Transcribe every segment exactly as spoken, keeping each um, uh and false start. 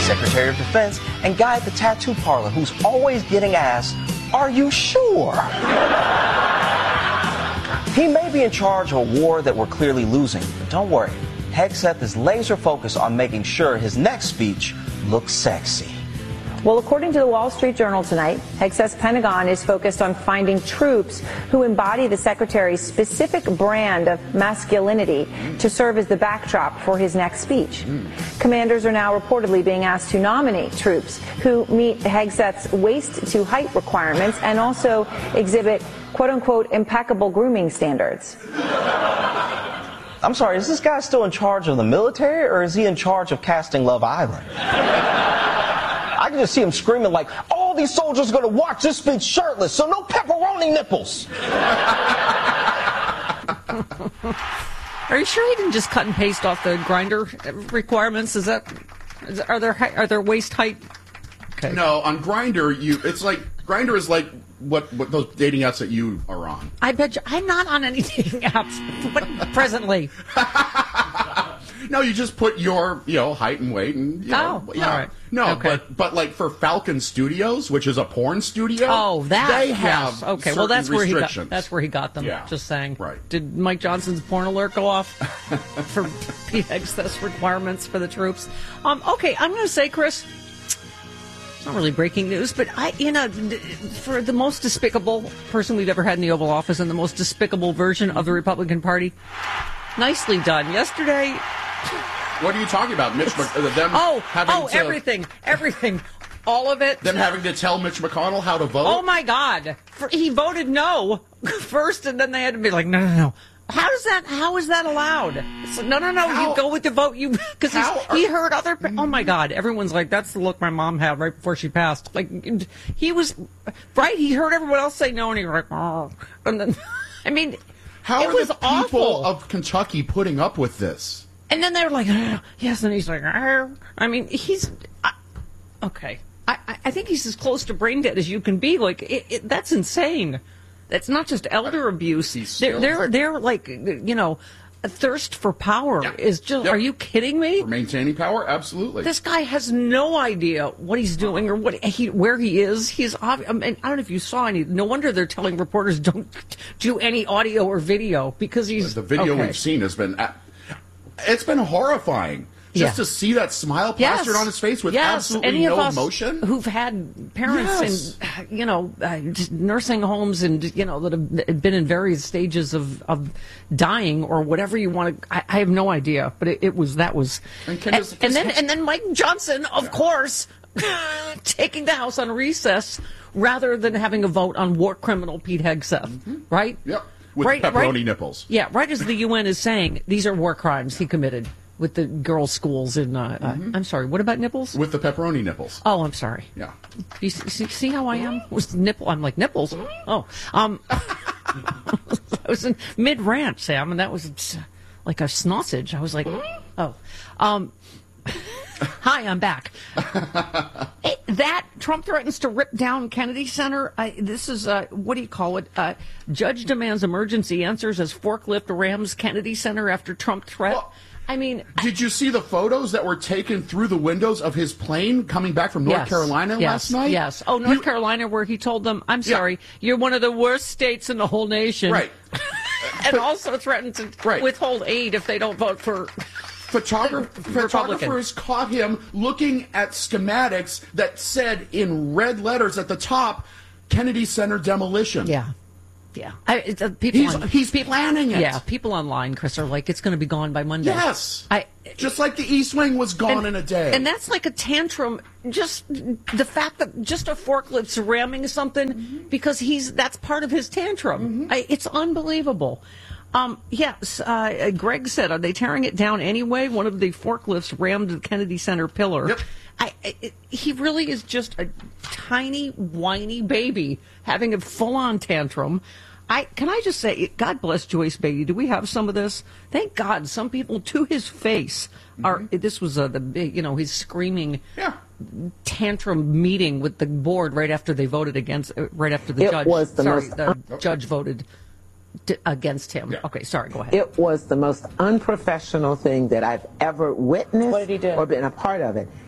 Secretary of Defense, and guy at the tattoo parlor who's always getting asked, "Are you sure?" He may be in charge of a war that we're clearly losing, but don't worry. Hegseth is laser focused on making sure his next speech looks sexy. Well, according to the Wall Street Journal tonight, Hegseth's Pentagon is focused on finding troops who embody the secretary's specific brand of masculinity to serve as the backdrop for his next speech. Mm. Commanders are now reportedly being asked to nominate troops who meet Hegseth's waist-to-height requirements and also exhibit, quote-unquote, impeccable grooming standards. I'm sorry, is this guy still in charge of the military, or is he in charge of casting Love Island? I can just see him screaming like, all these soldiers are going to watch this speech shirtless, so no pepperoni nipples. Are you sure he didn't just cut and paste off the Grindr requirements? Is that, is, are there are there waist height? Okay. No, on Grindr, you it's like Grindr is like what what those dating apps that you are on. I bet you I'm not on any dating apps, but presently. No, you just put your, you know, height and weight and, you know, oh, yeah. All right. No, okay. but but like for Falcon Studios, which is a porn studio, oh, that they have yes. Okay, well that's where he got that's where he got them. Yeah. Just saying. Right. Did Mike Johnson's porn alert go off for Pete Hegseth's requirements for the troops? Um, okay, I'm going to say, Chris, it's not really breaking news, but I, you know, for the most despicable person we've ever had in the Oval Office and the most despicable version of the Republican Party, nicely done. Yesterday. What are you talking about, Mitch? Mc- them oh, having oh, to, everything, everything, all of it. Them having to tell Mitch McConnell how to vote. Oh my God! For, he voted no first, and then they had to be like, no, no, no. How does that? How is that allowed? It's like, no, no, no. How? You go with the vote. You because he heard other. Oh my God! Everyone's like, that's the look my mom had right before she passed. Like he was right. He heard everyone else say no, and he was like, oh. And then, I mean, how it are was the people awful. of Kentucky putting up with this? And then they were like, oh, yes, and he's like, oh. I mean, he's, uh, okay. I, I think he's as close to brain dead as you can be. Like, it, it, that's insane. That's not just elder abuse. They're, they're, they're like, you know, a thirst for power yeah. is just, yep. Are you kidding me? For maintaining power? Absolutely. This guy has no idea what he's doing or what he, where he is. He's, I mean, I don't know if you saw any, no wonder they're telling reporters don't do any audio or video because he's. The video okay. we've seen has been. It's been horrifying just yeah. to see that smile plastered yes. on his face with yes. absolutely Any no of us emotion. Who've had parents yes. in, you know, uh, nursing homes and, you know, that have been in various stages of, of dying or whatever you want to. I, I have no idea, but it, it was that was. And, and, just, and then and then Mike Johnson, of yeah. course, taking the House on recess rather than having a vote on war criminal Pete Hegseth, mm-hmm. right? Yep. With right, pepperoni right, nipples. Yeah, right as the U N is saying, these are war crimes he committed with the girls' schools in, uh, mm-hmm. uh, I'm sorry, what about nipples? With the pepperoni nipples. Oh, I'm sorry. Yeah. You see, see how I am? Was nipple? I'm like, nipples? Oh. Um, I was in mid-rant, Sam, and that was like a sausage. I was like, oh. Um, hi, I'm back. It, that Trump threatens to rip down Kennedy Center. I, this is, uh, what do you call it? Uh, judge demands emergency answers as forklift rams Kennedy Center after Trump threat. Well, I mean, did you see the photos that were taken through the windows of his plane coming back from North yes, Carolina yes, last night? Yes. Oh, North you, Carolina, where he told them, I'm sorry, yeah. you're one of the worst states in the whole nation. Right. And but, also threatened to right. withhold aid if they don't vote for... Photographer, photographers caught him looking at schematics that said in red letters at the top, Kennedy Center demolition. Yeah. Yeah. I, it's, uh, people he's on, he's people, planning it. Yeah. People online, Chris, are like, it's going to be gone by Monday. Yes. I, just like the East Wing was gone and, in a day. And that's like a tantrum. Just the fact that just a forklift's ramming something mm-hmm. because he's that's part of his tantrum. Mm-hmm. I, it's unbelievable. Um, yes, uh, Greg said, are they tearing it down anyway? One of the forklifts rammed the Kennedy Center pillar. Yep. I, I, he really is just a tiny, whiny baby having a full-on tantrum. I Can I just say, God bless Joyce Beatty. Do we have some of this? Thank God some people, to his face, are. Mm-hmm. This was uh, the big, you know, his screaming yeah. tantrum meeting with the board right after they voted against, uh, right after the it judge. Was the sorry, most the un- judge voted against him. Yeah. Okay, sorry, go ahead. It was the most unprofessional thing that I've ever witnessed what did he do? or been a part of it.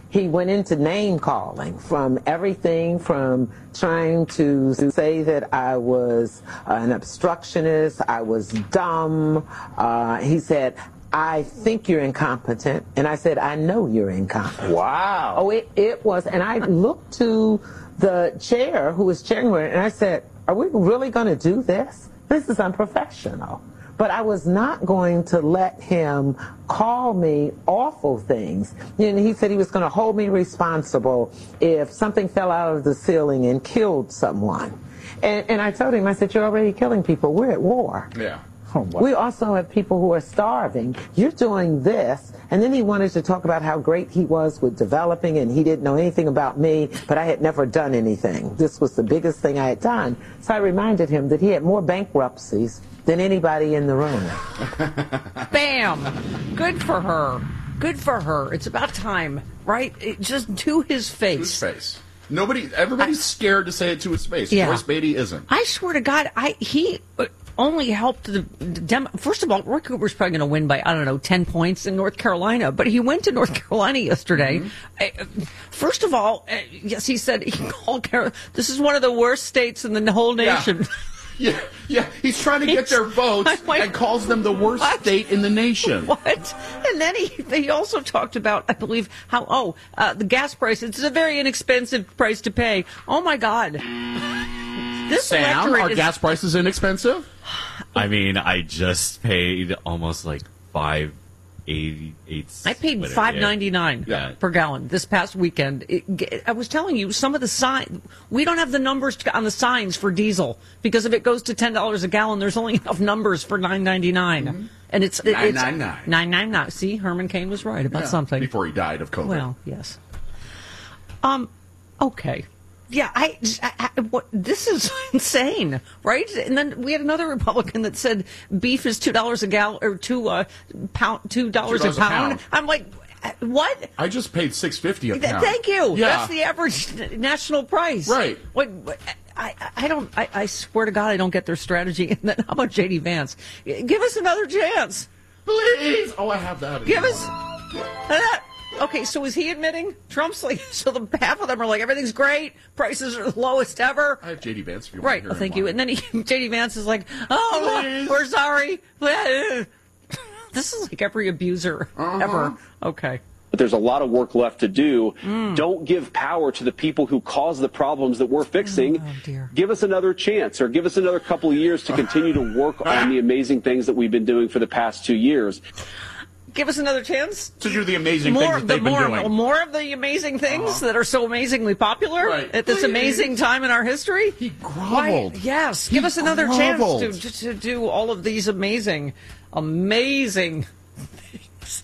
he went into name calling, from everything from trying to say that I was an obstructionist, I was dumb. Uh, he said, I think you're incompetent. And I said, I know you're incompetent. Wow. Oh, it, it was. And I looked to the chair who was chairing it, and I said, are we really going to do this? This is unprofessional. But I was not going to let him call me awful things. And he said he was going to hold me responsible if something fell out of the ceiling and killed someone. And, and I told him, I said, you're already killing people. We're at war. Yeah. Oh, wow. We also have people who are starving. You're doing this. And then he wanted to talk about how great he was with developing, and he didn't know anything about me, but I had never done anything. This was the biggest thing I had done. So I reminded him that he had more bankruptcies than anybody in the room. Bam! Good for her. Good for her. It's about time, right? It, just to his face. To his face. Nobody, everybody's I, scared to say it to his face. Yeah. Joyce Beatty isn't. I swear to God, I he only helped the, the Dem- First of all, Roy Cooper's probably going to win by, I don't know, ten points in North Carolina, but he went to North Carolina yesterday. Mm-hmm. First of all, yes, he said he called Carolina, this is one of the worst states in the whole nation. Yeah. Yeah, yeah, he's trying to get their votes like, and calls them the worst what? state in the nation. What? And then he he also talked about, I believe, how, oh, uh, the gas price, it's a very inexpensive price to pay. Oh, my God. This Sam, are is... gas prices inexpensive? I mean, I just paid almost like five eighty-eight. I paid five ninety-nine yeah. per gallon this past weekend. It, I was telling you, some of the sign we don't have the numbers on the signs for diesel, because if it goes to ten dollars a gallon, there's only enough numbers for nine ninety-nine, mm-hmm. and it's it, nine nine nine. Nine nine nine. See, Herman Cain was right about yeah, something before he died of COVID. Well, yes. Um. Okay. Yeah, I, I, I what this is insane, right? And then we had another Republican that said beef is two dollars a gallon or two uh, pound two dollars a pound. I'm like, what? I just paid six fifty a pound. Thank you. Yeah. That's the average national price. Right. What? I, I don't. I, I swear to God, I don't get their strategy. And then how about J D Vance? Give us another chance, please. Oh, I have that. Give us. Uh, Okay, so is he admitting? Trump's like, so the half of them are like, everything's great, prices are the lowest ever. I have J D Vance if you right, want to hear thank him you. on. And then he, J D Vance is like, oh, Please. we're sorry. This is like every abuser uh-huh. ever. Okay. But there's a lot of work left to do. Mm. Don't give power to the people who cause the problems that we're fixing. Oh, dear. Give us another chance, or give us another couple of years to continue to work on the amazing things that we've been doing for the past two years. Give us another chance to do the amazing more, things that the they've more, been doing. More of the amazing things uh-huh. that are so amazingly popular right. at this Please. amazing time in our history. He groveled. Why, yes, he give us another groveled. chance to, to do all of these amazing, amazing things.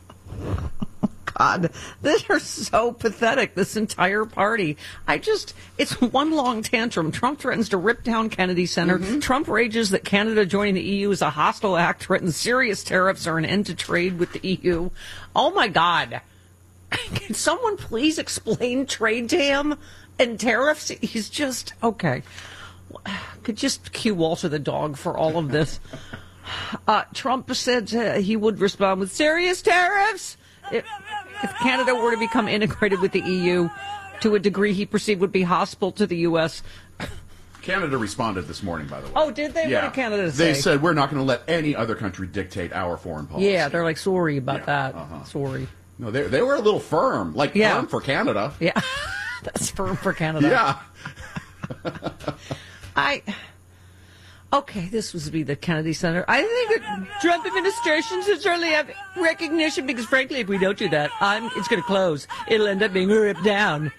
God, they're so pathetic, this entire party. I just, it's one long tantrum. Trump threatens to rip down Kennedy Center. Mm-hmm. Trump rages that Canada joining the E U is a hostile act, threatens serious tariffs or an end to trade with the E U. Oh, my God. Can someone please explain trade to him and tariffs? He's just, okay. Could just cue Walter the dog for all of this. Uh, Trump said uh, he would respond with serious tariffs If, if Canada were to become integrated with the E U to a degree he perceived would be hostile to the U S Canada responded this morning, by the way. Oh, did they? Yeah. What did Canada say? They said, we're not going to let any other country dictate our foreign policy. Yeah, they're like, sorry about yeah. that. Uh-huh. Sorry. No, they, they were a little firm. Like, yeah. firm for Canada. Yeah. That's firm for Canada. Yeah. I... Okay, this was to be the Kennedy Center. I think the Trump administration should certainly have recognition, because frankly, if we don't do that, I'm, it's going to close. It'll end up being ripped down.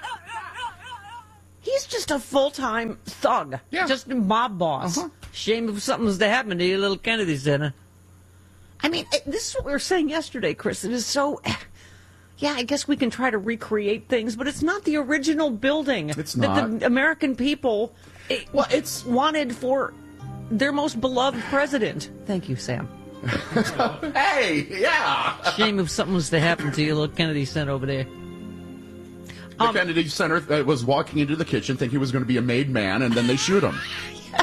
He's just a full-time thug. Yeah. Just a mob boss. Uh-huh. Shame if something was to happen to your little Kennedy Center. I mean, this is what we were saying yesterday, Chris. It is so... Yeah, I guess we can try to recreate things, but it's not the original building it's that not. the American people it, well, it's wanted for their most beloved president. Thank you, Sam. Hey, yeah. Shame if something was to happen to you, little Kennedy Center over there. The um, Kennedy Center uh, was walking into the kitchen thinking he was going to be a made man, and then they shoot him. Yes.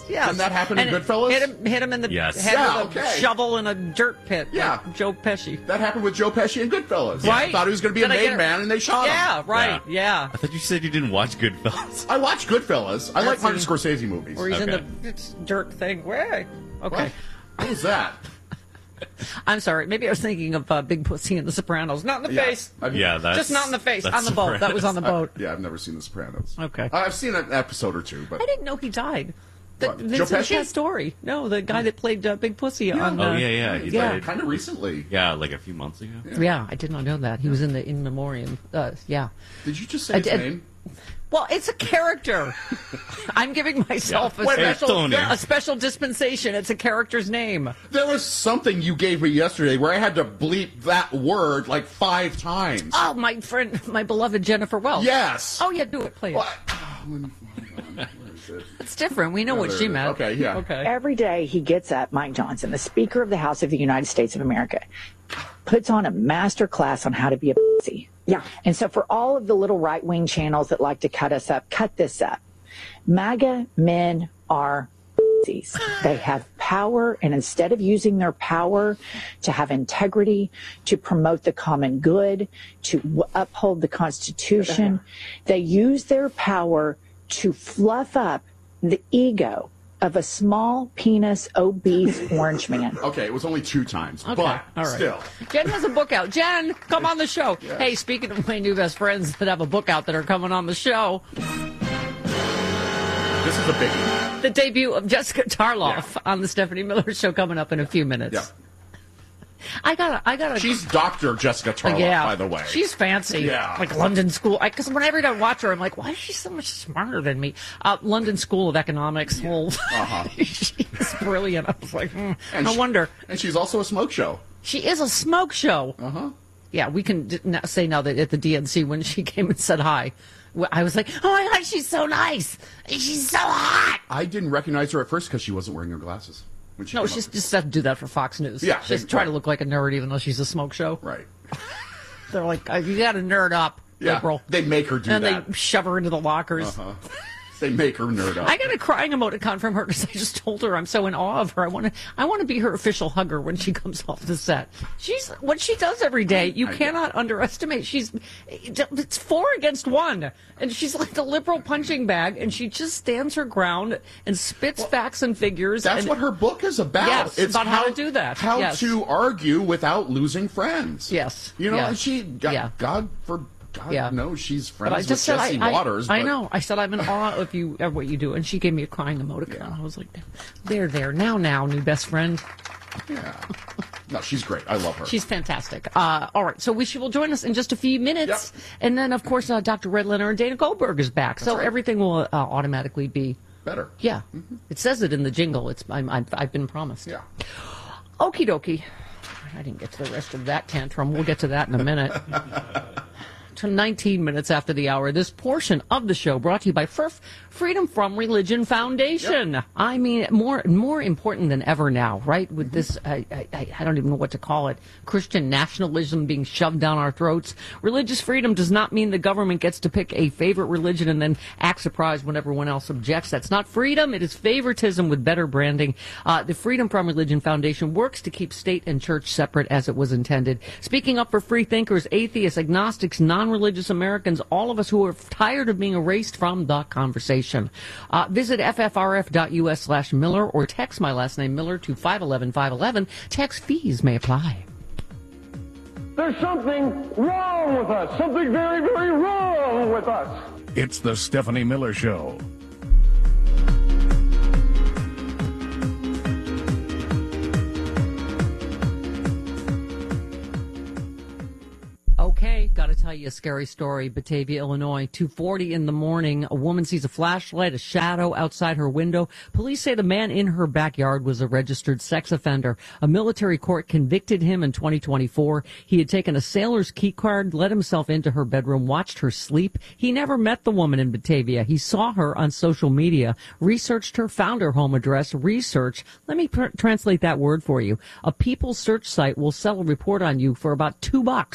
yes. Can that happen and in Goodfellas? Hit him, hit him in the Yes. head Yeah, with a okay. shovel in a dirt pit. Yeah. Like Joe Pesci. That happened with Joe Pesci in Goodfellas. Right. I thought he was going to be Did a I made get it? man, and they shot him. Yeah, right. Yeah. I thought you said you didn't watch Goodfellas. I watch Goodfellas. I like That's Martin it. Scorsese movies. Or he's Okay. in the it's dirt thing. Where? Okay. What? What was that? I'm sorry. Maybe I was thinking of uh, Big Pussy in The Sopranos. Not in the Yeah. face. I've- Yeah, that's Just not in the face. that's On the boat. That was on the Sopranos. boat. Yeah, I've never seen The Sopranos. Okay. I've seen an episode or two, but I didn't know he died. The, What, Joe Vincent Pesci? Pastore. No, the guy that played uh, Big Pussy on. Oh uh, yeah, yeah. He yeah. died. kind of recently. Yeah, like a few months ago. Yeah, I did not know that. He was in the In Memoriam. Uh, yeah. Did you just say I his did- name? Well, it's a character. I'm giving myself Yeah. a Wait a minute, special Tony. a special dispensation. It's a character's name. There was something you gave me yesterday where I had to bleep that word like five times. Oh, my friend, my beloved Jennifer Welch. Yes. Oh, yeah, do it, please. What? Oh, let me- hold on. Where is it? It's different. We know what there she it is. meant. Okay, yeah. Okay. Every day he gets up, Mike Johnson, the Speaker of the House of the United States of America, puts on a master class on how to be a pussy. Yeah. And so for all of the little right-wing channels that like to cut us up, cut this up. MAGA men are pussies. They have power, and instead of using their power to have integrity, to promote the common good, to w- uphold the Constitution, they use their power to fluff up the ego of a small penis, obese orange man. Okay, it was only two times, Okay, but all right. still. Jen has a book out. Jen, come on the show. Hey, speaking of my new best friends that have a book out that are coming on the show, This is a biggie. the debut of Jessica Tarloff on the Stephanie Miller Show coming up in a few minutes. Yeah. I gotta, I gotta. She's Doctor Jessica Tarloff, yeah, by the way. she's fancy. Yeah. Like London School. Because whenever I watch her, I'm like, why is she so much smarter than me? Uh, London School of Economics. Whole. Uh-huh. She's brilliant. I was like, hmm, And no she- wonder. And she's also a smoke show. She is a smoke show. Uh huh. Yeah, we can d- now say now that at the D N C when she came and said hi, wh- I was like, oh my God, she's so nice. She's so hot. I didn't recognize her at first because she wasn't wearing her glasses. When she No, came she's up. just said to do that for Fox News. Yeah, She's they- trying to right. look like a nerd even though she's a smoke show. Right. They're like, "Uh, you got to nerd up, Yeah. liberal. They make her do and that. they shove her into the lockers. Uh-huh. They make her nerd up. I got a crying emoticon from her because I just told her I'm so in awe of her. I want to, I want to be her official hugger when she comes off the set. She's what she does every day. You I- cannot underestimate. She's, it's four against one, and she's like the liberal punching bag, and she just stands her ground and spits facts and figures. That's and, what her book is about. Yes, it's about how to do that. How Yes. to argue without losing friends. Yes. You know, Yes. and she, God, Yeah. God for God Yeah. knows she's friends But I with just said Jesse I, I, Waters. I but- know. I said I'm in awe of you of what you do, and she gave me a crying emoticon. I was like, "There, there, now, now, new best friend." Yeah. No, she's great. I love her. She's fantastic. Uh, all right, so we she will join us in just a few minutes, Yep. and then of course uh, Doctor Red Leonard and Dana Goldberg is back, so right. everything will uh, automatically be. better. Yeah, it says it in the jingle. It's I'm, I've, I've been promised. Yeah. Okie dokie. I didn't get to the rest of that tantrum. We'll get to that in a minute. To nineteen minutes after the hour, this portion of the show brought to you by F R F, Freedom From Religion Foundation. Yep. I mean, more more important than ever now, right? With mm-hmm. this, I, I, I don't even know what to call it, Christian nationalism being shoved down our throats. Religious freedom does not mean the government gets to pick a favorite religion and then act surprised when everyone else objects. That's not freedom. It is favoritism with better branding. Uh, the Freedom From Religion Foundation works to keep state and church separate as it was intended. Speaking up for free thinkers, atheists, agnostics, non-religious Americans, all of us who are tired of being erased from the conversation. Uh, visit ffrf.us slash Miller or text my last name Miller to five one one, five one one. Text fees may apply. There's something wrong with us. Something very, very wrong with us. It's the Stephanie Miller Show. Okay, got to tell you a scary story. Batavia, Illinois, two forty in the morning. A woman sees a flashlight, a shadow outside her window. Police say the man in her backyard was a registered sex offender. A military court convicted him in twenty twenty-four. He had taken a sailor's key card, let himself into her bedroom, watched her sleep. He never met the woman in Batavia. He saw her on social media, researched her, found her home address, research. Let me pr- translate that word for you. A People search site will sell a report on you for about two bucks.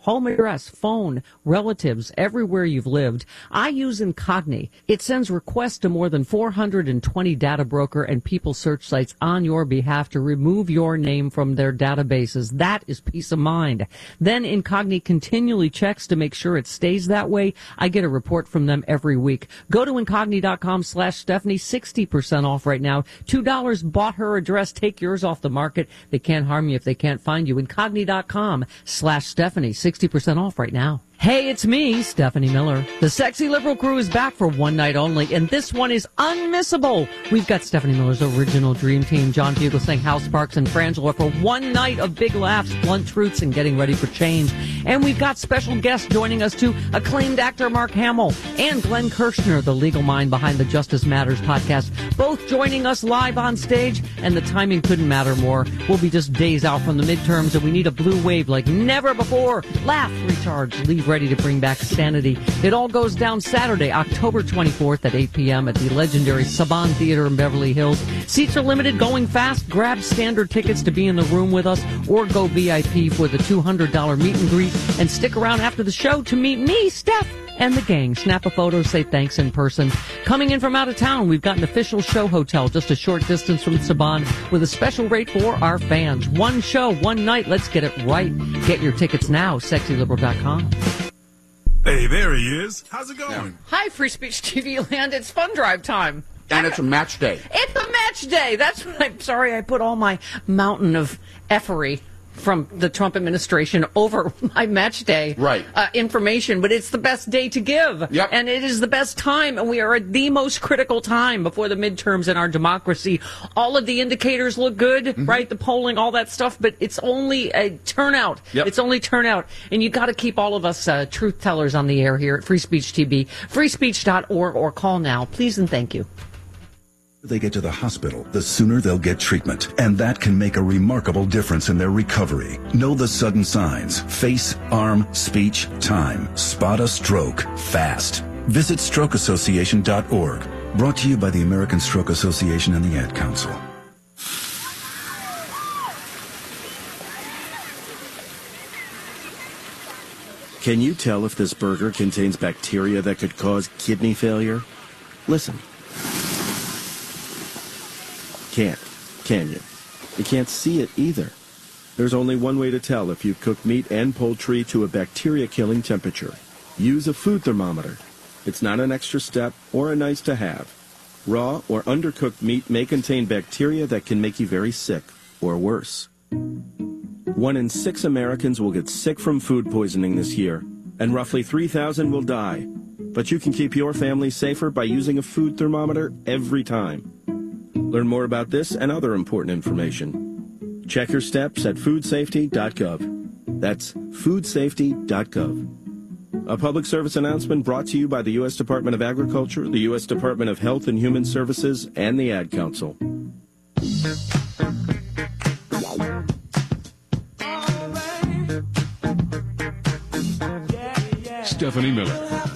home address, phone, relatives, everywhere you've lived. I use Incogni. It sends requests to more than four hundred twenty data broker and people search sites on your behalf to remove your name from their databases. That is peace of mind. Then Incogni continually checks to make sure it stays that way. I get a report from them every week. Go to Incogni.com slash Stephanie, sixty percent off right now. two dollars bought her address. Take yours off the market. They can't harm you if they can't find you. Incogni.com slash Stephanie, sixty percent off right now. Hey, it's me, Stephanie Miller. The Sexy Liberal Crew is back for one night only, and this one is unmissable. We've got Stephanie Miller's original dream team, John Fugelsang, Hal Sparks, and Frangela for one night of big laughs, blunt truths, and getting ready for change. And we've got special guests joining us too, acclaimed actor Mark Hamill and Glenn Kirshner, the legal mind behind the Justice Matters podcast, both joining us live on stage, and the timing couldn't matter more. We'll be just days out from the midterms, and we need a blue wave like never before. Laugh, recharge, leave ready to bring back sanity. It all goes down Saturday, October twenty-fourth at eight p.m. at the legendary Saban Theater in Beverly Hills. Seats are limited, going fast. Grab standard tickets to be in the room with us, or go V I P for the two hundred dollars meet and greet, and stick around after the show to meet me, Steph, and the gang. Snap a photo, say thanks in person. Coming in from out of town, we've got an official show hotel just a short distance from Saban with a special rate for our fans. One show, one night. Let's get it right. Get your tickets now, sexy liberal dot com. Hey, there he is. How's it going? Hi, Free Speech T V land. It's fun drive time. And it's a match day. It's a match day. That's what I'm sorry. I put all my mountain of effery from the Trump administration over my match day right. uh, information, but it's the best day to give. Yep. And it is the best time, and we are at the most critical time before the midterms in our democracy. All of the indicators look good, mm-hmm. right? The polling, all that stuff, but it's only a turnout. Yep. It's only turnout. And you got to keep all of us uh, truth tellers on the air here at Free Speech T V, free speech dot org, or call now. Please and thank you. They get to the hospital, the sooner they'll get treatment, and that can make a remarkable difference in their recovery. Know the sudden signs: face, arm, speech, time. Spot a stroke fast. Visit stroke association dot org. Brought to you by the American Stroke Association and the Ad Council. Can you tell if this burger contains bacteria that could cause kidney failure? Listen. Can't, can you? You can't see it either. There's only one way to tell if you've cooked meat and poultry to a bacteria-killing temperature. Use a food thermometer. It's not an extra step or a nice to have. Raw or undercooked meat may contain bacteria that can make you very sick, or worse. One in six Americans will get sick from food poisoning this year, and roughly three thousand will die. But you can keep your family safer by using a food thermometer every time. Learn more about this and other important information. Check your steps at food safety dot gov. That's food safety dot gov. A public service announcement brought to you by the U S Department of Agriculture, the U S Department of Health and Human Services, and the Ad Council. Stephanie Miller.